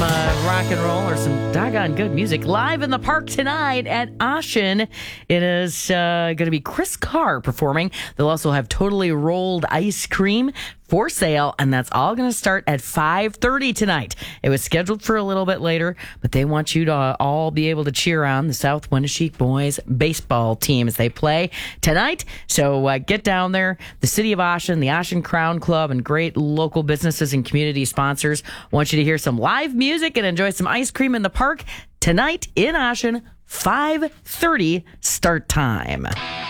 rock and roll or some doggone good music live in the park tonight at Ashen. It is going to be Chris Carr performing. They'll also have Totally Rolled ice cream for sale, and that's all going to start at 5:30 tonight. It was scheduled for a little bit later, but they want you to all be able to cheer on the South Wenatchee boys baseball team as they play tonight. So get down there. The City of Ashen, the Ashen Crown Club, and great local businesses and community sponsors want you to hear some live music and enjoy some ice cream in the park tonight in Ashen, 5:30 start time.